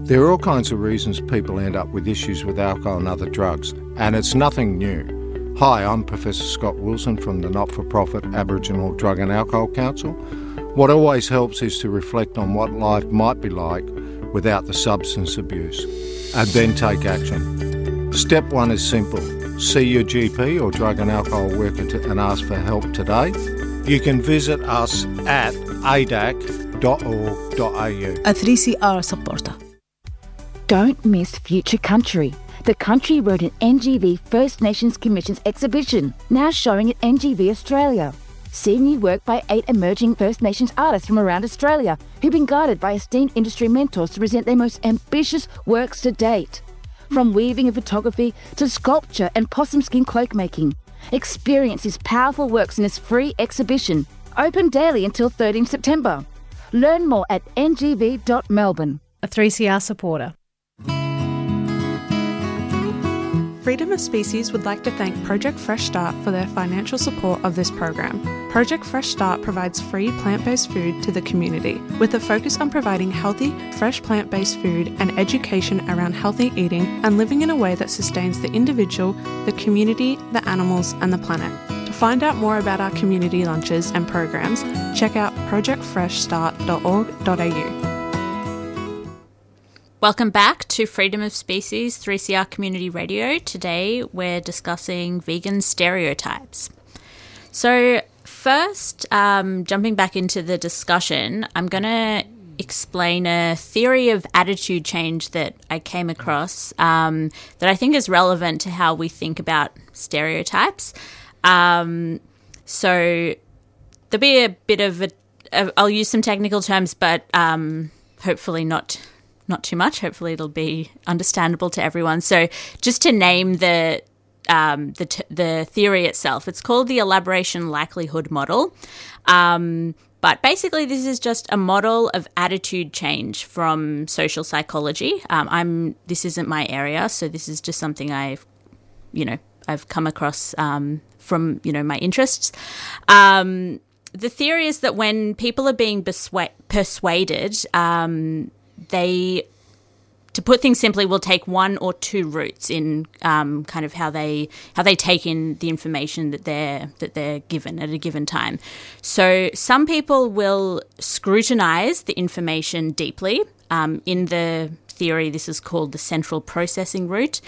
There are all kinds of reasons people end up with issues with alcohol and other drugs, and it's nothing new. Hi, I'm Professor Scott Wilson from the not-for-profit Aboriginal Drug and Alcohol Council. What always helps is to reflect on what life might be like without the substance abuse, and then take action. Step 1 is simple. See your GP or drug and alcohol worker and ask for help today. You can visit us at adac.org.au. A 3CR supporter. Don't miss Future Country, the Country Road and NGV First Nations Commission's exhibition, now showing at NGV Australia. See new work by 8 emerging First Nations artists from around Australia who've been guided by esteemed industry mentors to present their most ambitious works to date. From weaving and photography to sculpture and possum skin cloak making. Experience these powerful works in this free exhibition, open daily until 13 September. Learn more at ngv.melbourne. A 3CR supporter. Freedom of Species would like to thank Project Fresh Start for their financial support of this program. Project Fresh Start provides free plant-based food to the community, with a focus on providing healthy, fresh plant-based food and education around healthy eating and living in a way that sustains the individual, the community, the animals and the planet. To find out more about our community lunches and programs, check out projectfreshstart.org.au. Welcome back to Freedom of Species 3CR Community Radio. Today we're discussing vegan stereotypes. So first, jumping back into the discussion, I'm going to explain a theory of attitude change that I came across that I think is relevant to how we think about stereotypes. So there'll be a bit of I'll use some technical terms, but hopefully not too much. Hopefully it'll be understandable to everyone. So just to name the theory itself, it's called the elaboration likelihood model. But basically this is just a model of attitude change from social psychology. This isn't my area, so this is just something I've come across from, my interests. The theory is that when people are being persuaded, they, to put things simply, will take one or two routes in kind of how they take in the information that they're given at a given time. So some people will scrutinize the information deeply. In the theory, this is called the central processing route.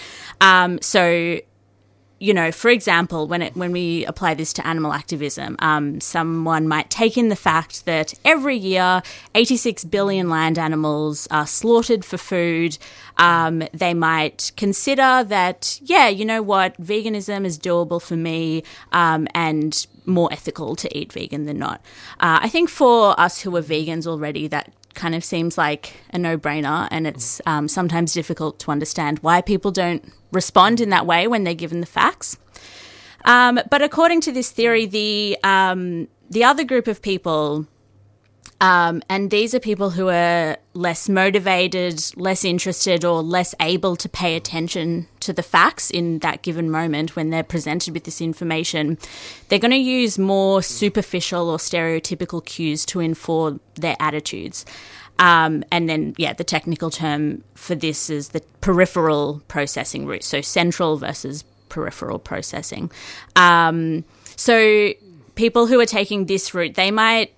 For example, when we apply this to animal activism, someone might take in the fact that every year 86 billion land animals are slaughtered for food. They might consider that, veganism is doable for me and more ethical to eat vegan than not. I think for us who are vegans already, that kind of seems like a no-brainer, and it's sometimes difficult to understand why people don't respond in that way when they're given the facts. But according to this theory, the other group of people, and these are people who are less motivated, less interested, or less able to pay attention to the facts in that given moment when they're presented with this information, they're going to use more superficial or stereotypical cues to inform their attitudes. And then, the technical term for this is the peripheral processing route, so central versus peripheral processing. So people who are taking this route, they might,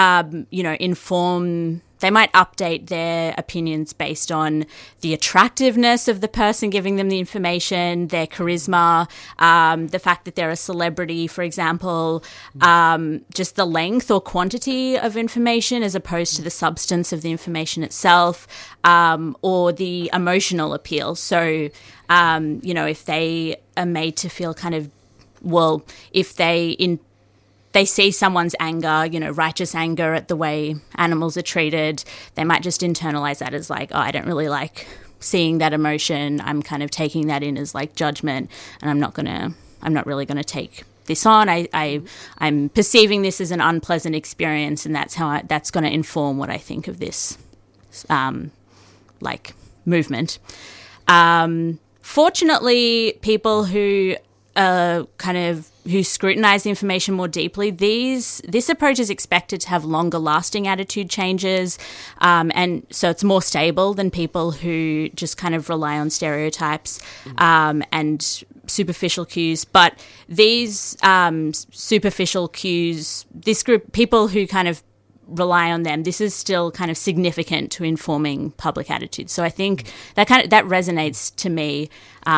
they might update their opinions based on the attractiveness of the person giving them the information, their charisma, the fact that they're a celebrity, for example, just the length or quantity of information as opposed to the substance of the information itself, or the emotional appeal. So, if they are made to feel kind of, if they see someone's anger, righteous anger at the way animals are treated, they might just internalize that as like, I don't really like seeing that emotion. I'm kind of taking that in as like judgment, and I'm not really going to take this on. I'm perceiving this as an unpleasant experience, and that's going to inform what I think of this, movement. Fortunately, people who are kind of who scrutinize the information more deeply, this approach is expected to have longer lasting attitude changes, and so it's more stable than people who just kind of rely on stereotypes and superficial cues. But these superficial cues, this group, people who kind of rely on them, this is still kind of significant to informing public attitudes. So I think that resonates to me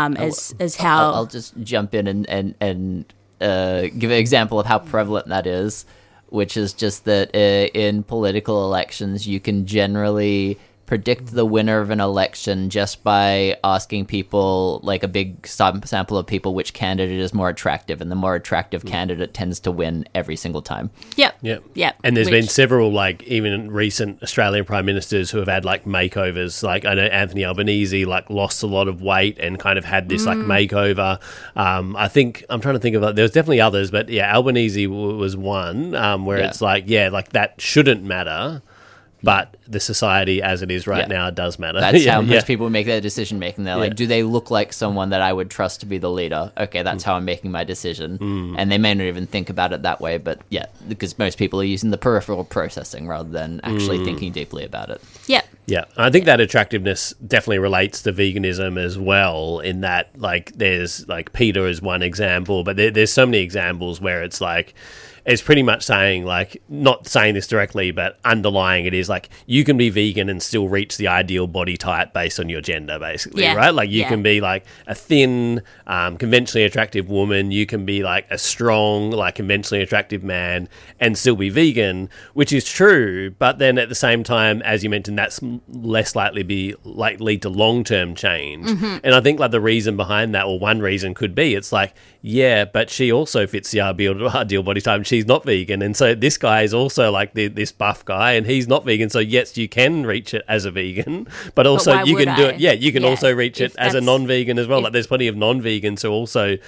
as how I'll just jump in and give an example of how prevalent that is, which is just that in political elections you can generally predict the winner of an election just by asking people, like a big sample of people, which candidate is more attractive, and the more attractive candidate tends to win every single time. Yep. And there's been several, like, even recent Australian prime ministers who have had like makeovers. Like, I know Anthony Albanese like lost a lot of weight and kind of had this like makeover. I'm trying to think of, there was definitely others, but yeah, Albanese was one where it's like, like that shouldn't matter. But the society as it is right now does matter. That's how most people make their decision making. They're like, do they look like someone that I would trust to be the leader? Okay, that's how I'm making my decision. And they may not even think about it that way, but because most people are using the peripheral processing rather than actually thinking deeply about it. Yeah, I think that attractiveness definitely relates to veganism as well, in that, like, there's, like, PETA is one example, but there's so many examples where it's like, it's pretty much saying, like, not saying this directly, but underlying it is, like, you can be vegan and still reach the ideal body type based on your gender, basically, right? Like, you can be, like, a thin, conventionally attractive woman. You can be, like, a strong, like, conventionally attractive man and still be vegan, which is true. But then at the same time, as you mentioned, that's less likely lead to long-term change. And I think, like, the reason behind that, or one reason could be, it's like, but she also fits the ideal body type. She's not vegan, and so this guy is also like this buff guy, and he's not vegan. So yes, you can reach it as a vegan, but also you can do it. Yeah, you can also reach it as a non-vegan as well. Like, there's plenty of non-vegans who also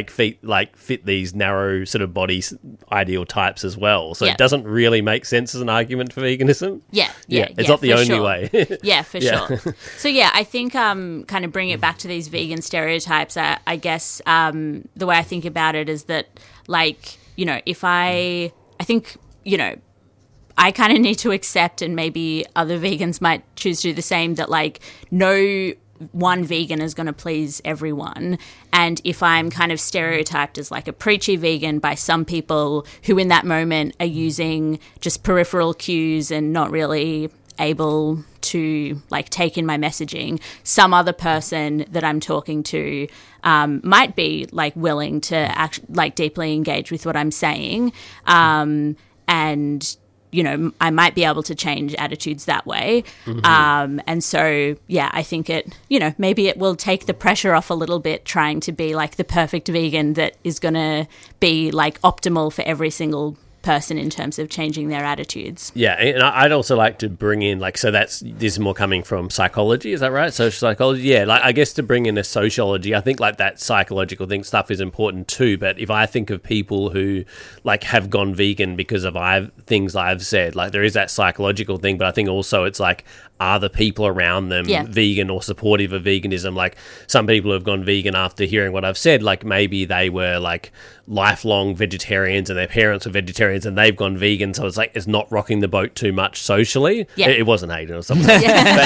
fit these narrow sort of body ideal types as well. So it doesn't really make sense as an argument for veganism. It's not the only way. Sure. So I think kind of bring it back to these vegan stereotypes. I guess the way I think about it is that, like, you know, I think, you know, I kind of need to accept, and maybe other vegans might choose to do the same, that, like, no one vegan is going to please everyone. And if I'm kind of stereotyped as like a preachy vegan by some people who in that moment are using just peripheral cues and not really able to, like, take in my messaging, some other person that I'm talking to might be, like, willing to deeply engage with what I'm saying, and, you know, I might be able to change attitudes that way. And so I think it, you know, maybe it will take the pressure off a little bit, trying to be like the perfect vegan that is going to be, like, optimal for every single person in terms of changing their attitudes. Yeah, and I'd also like to bring in, like, so this is more coming from psychology, is that right? Social psychology? Yeah, like, I guess to bring in a sociology, I think, like, that psychological stuff is important too, but if I think of people who, like, have gone vegan because of things I've said, like, there is that psychological thing, but I think also it's like, are the people around them vegan or supportive of veganism? Like, some people have gone vegan after hearing what I've said, like, maybe they were, like, lifelong vegetarians and their parents were vegetarians and they've gone vegan, so it's like, it's not rocking the boat too much socially. It wasn't Hayden or something.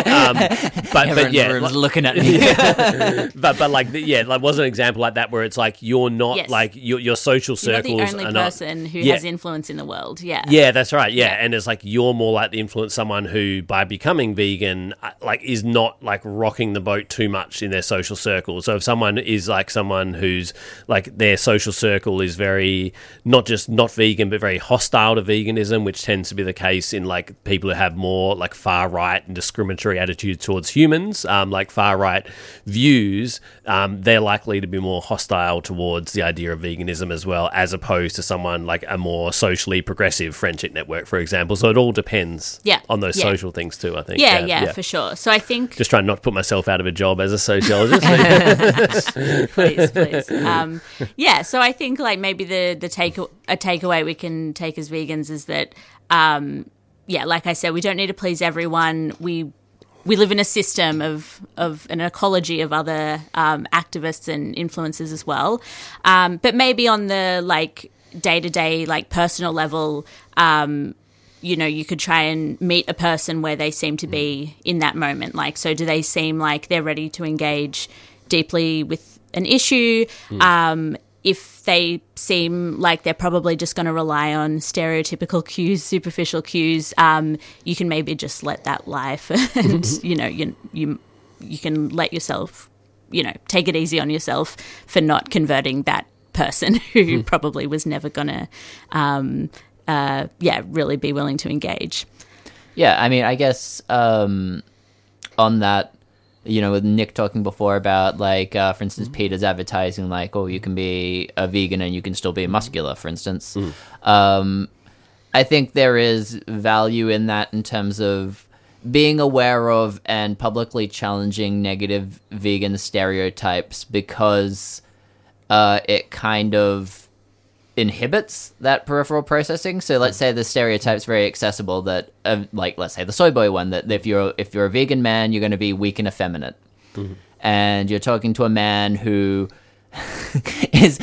But everyone's looking at me. but like was an example like that where it's like, you're not like your social circles you're not the only person who has influence in the world. That's right. And it's like, you're more likely to influence someone who, by becoming vegan, like, is not, like, rocking the boat too much in their social circle. So if someone is, like, someone who's, like, their social circle is very, not just not vegan, but very hostile to veganism, which tends to be the case in, like, people who have more, like, far right and discriminatory attitudes towards humans, like far right views, they're likely to be more hostile towards the idea of veganism as well, as opposed to someone like a more socially progressive friendship network, for example. So it all depends on those social things too, I think. Yeah, for sure. So I think, just trying not to put myself out of a job as a sociologist. please. So I think, like, maybe a takeaway we can take as vegans is that, like I said, we don't need to please everyone. We we live in a system of an ecology of other activists and influencers as well. But maybe on the like day-to-day, like personal level, you could try and meet a person where they seem to be in that moment. Like, so do they seem like they're ready to engage deeply with an issue? If they seem like they're probably just going to rely on stereotypical cues, superficial cues, you can maybe just let that life, and you can let yourself, take it easy on yourself for not converting that person who probably was never going to, really be willing to engage. Yeah, I mean, I guess on that. With Nick talking before about, like, for instance, Peter's advertising, like, oh, you can be a vegan and you can still be muscular, for instance. I think there is value in that in terms of being aware of and publicly challenging negative vegan stereotypes, because it kind of inhibits that peripheral processing. So let's say the stereotype's very accessible that, let's say the soy boy one, that if you're a vegan man, you're going to be weak and effeminate. And you're talking to a man who is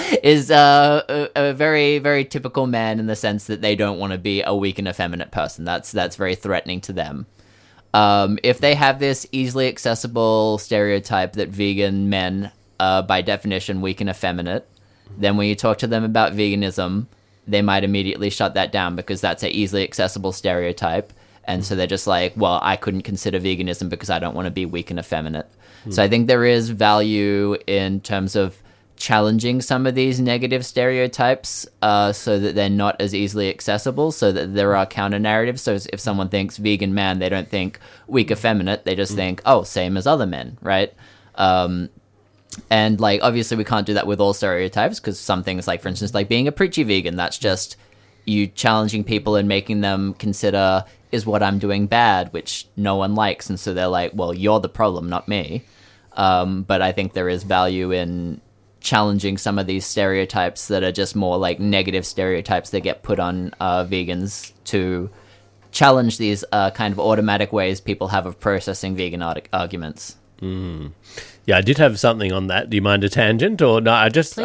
a very, very typical man in the sense that they don't want to be a weak and effeminate person. That's very threatening to them. If they have this easily accessible stereotype that vegan men, by definition, weak and effeminate, then when you talk to them about veganism, they might immediately shut that down because that's an easily accessible stereotype. And so they're just like, well, I couldn't consider veganism because I don't want to be weak and effeminate. So I think there is value in terms of challenging some of these negative stereotypes so that they're not as easily accessible, so that there are counter narratives. So if someone thinks vegan man, they don't think weak effeminate. They just think, oh, same as other men, right? And, like, obviously we can't do that with all stereotypes, because some things, like, for instance, like being a preachy vegan, that's just you challenging people and making them consider, is what I'm doing bad, which no one likes. And so they're like, well, you're the problem, not me. But I think there is value in challenging some of these stereotypes that are just more like negative stereotypes that get put on vegans, to challenge these kind of automatic ways people have of processing vegan arguments. Yeah, I did have something on that. Do you mind a tangent? Or no, I just,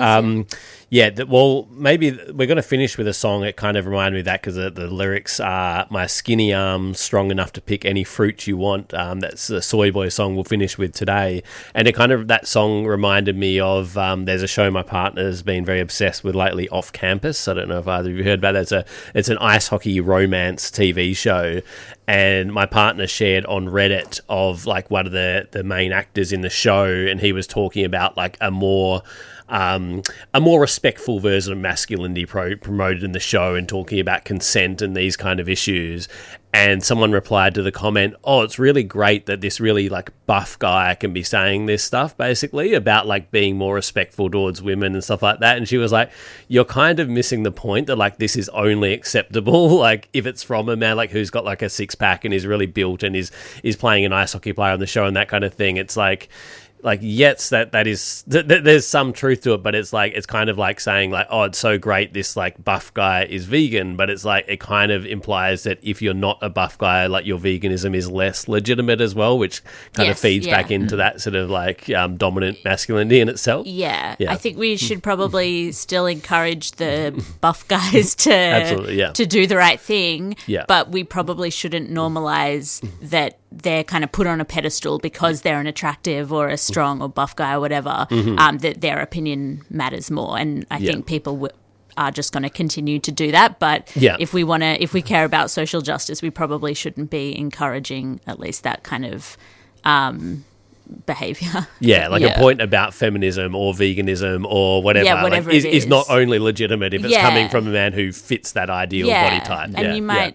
maybe we're going to finish with a song. It kind of reminded me of that because the lyrics are, my skinny arms strong enough to pick any fruit you want. That's the Soy Boy song we'll finish with today. And it kind of, that song reminded me of, there's a show my partner's been very obsessed with lately, Off Campus. I don't know if either of you heard about that. It's an ice hockey romance TV show. And my partner shared on Reddit of, like, one of the main actors in the show, and he was talking about, like, a more respectful version of masculinity promoted in the show, and talking about consent and these kind of issues. And someone replied to the comment, oh, it's really great that this really, like, buff guy can be saying this stuff, basically, about, like, being more respectful towards women and stuff like that. And she was like, you're kind of missing the point that, like, this is only acceptable, like, if it's from a man, like, who's got, like, a six-pack and is really built and is playing an ice hockey player on the show and that kind of thing. It's like, yes, that is there's some truth to it, but it's like, it's kind of like saying, like, oh, it's so great this, like, buff guy is vegan, but it's like, it kind of implies that if you're not a buff guy, like, your veganism is less legitimate as well, which kind of feeds back into that sort of, like, dominant masculinity in itself. I think we should probably still encourage the buff guys to do the right thing, but we probably shouldn't normalize that they're kind of put on a pedestal because they're an attractive or a strong or buff guy or whatever, that their opinion matters more. And I think people are just going to continue to do that. But if we care about social justice, we probably shouldn't be encouraging at least that kind of behavior. A point about feminism or veganism or whatever, is not only legitimate if it's coming from a man who fits that ideal body type. And you might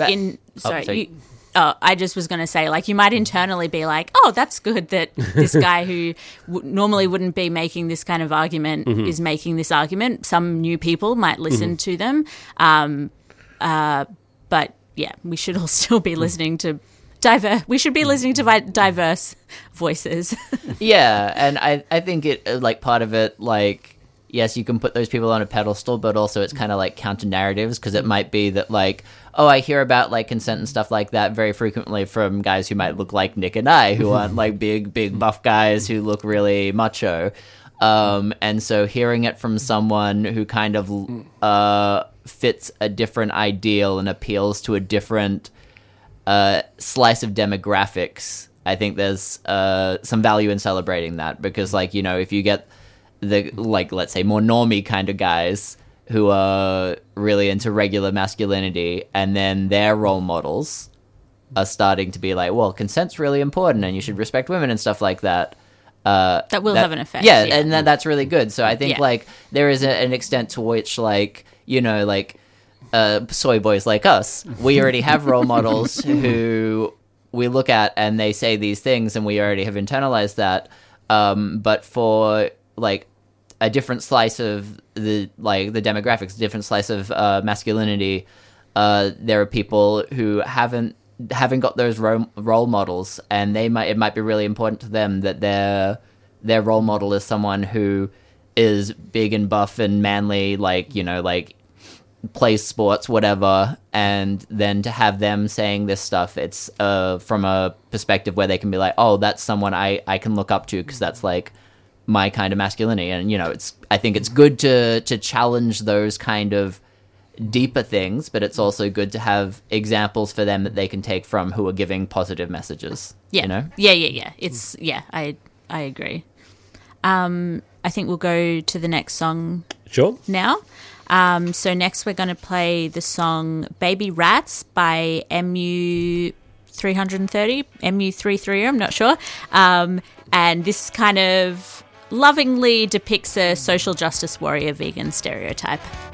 I just was going to say, like, you might internally be like, oh, that's good that this guy who normally wouldn't be making this kind of argument is making this argument. Some new people might listen to them. But, yeah, we should all still be listening to diverse voices. And I think it, like, part of it, like, yes, you can put those people on a pedestal, but also it's kind of like counter narratives, because it might be that like, oh, I hear about like consent and stuff like that very frequently from guys who might look like Nick and I, who aren't like big buff guys who look really macho. And so hearing it from someone who kind of fits a different ideal and appeals to a different slice of demographics, I think there's some value in celebrating that, because like, you know, if you get the, like, let's say more normie kind of guys who are really into regular masculinity, and then their role models are starting to be like, well, consent's really important and you should respect women and stuff like that. That will have an effect. Yeah, and that's really good. So I think like there is an extent to which, like, you know, like soy boys like us, we already have role models who we look at and they say these things, and we already have internalized that. But for like a different slice of the demographics, a different slice of masculinity, there are people who haven't got those role models, and it might be really important to them that their role model is someone who is big and buff and manly, like, you know, like plays sports, whatever, and then to have them saying this stuff, it's from a perspective where they can be like, oh, that's someone I can look up to, because that's like my kind of masculinity. And, you know, I think it's good to challenge those kind of deeper things, but it's also good to have examples for them that they can take from, who are giving positive messages. Yeah. You know? Yeah. It's I agree. I think we'll go to the next song. Sure. Now. So next we're going to play the song Baby Rats by MU330, I'm not sure. And this kind of lovingly depicts a social justice warrior vegan stereotype.